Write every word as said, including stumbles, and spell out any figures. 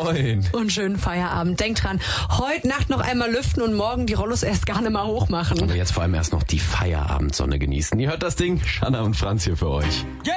Moin. Und schönen Feierabend. Denkt dran, heute Nacht noch einmal lüften und morgen die Rollos erst gar nicht mal hochmachen. Aber jetzt vor allem erst noch die Feierabendsonne genießen. Ihr hört das Ding, Shanna und Franz hier für euch. Yeah!